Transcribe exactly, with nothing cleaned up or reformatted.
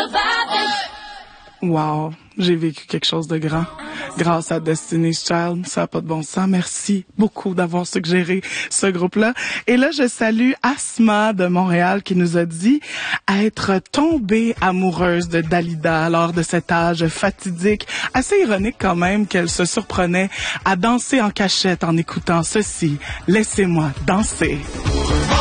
Wow, j'ai vécu quelque chose de grand. Grâce à Destiny's Child, ça n'a pas de bon sens. Merci beaucoup d'avoir suggéré ce groupe-là. Et là, je salue Asma de Montréal qui nous a dit être tombée amoureuse de Dalida lors de cet âge fatidique. Assez ironique quand même qu'elle se surprenait à danser en cachette en écoutant ceci. Laissez-moi danser.